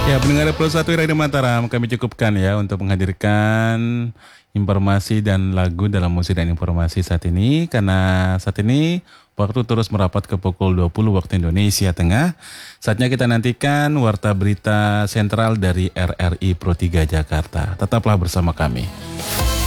Ya, pendengar Plus 1 Radio Mataram, kami cukupkan ya untuk menghadirkan informasi dan lagu dalam musik dan informasi saat ini. Karena saat ini waktu terus merapat ke pukul 20 waktu Indonesia Tengah. Saatnya kita nantikan warta berita sentral dari RRI Pro 3 Jakarta. Tetaplah bersama kami.